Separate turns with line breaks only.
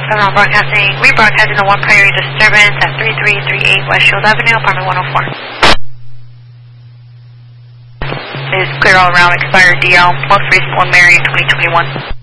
7 broadcasting, rebroadcasting the 1 priority disturbance at 3338 West Shield Avenue, apartment 104. It is clear all around, expired DL, most recent one, Mary, 2021.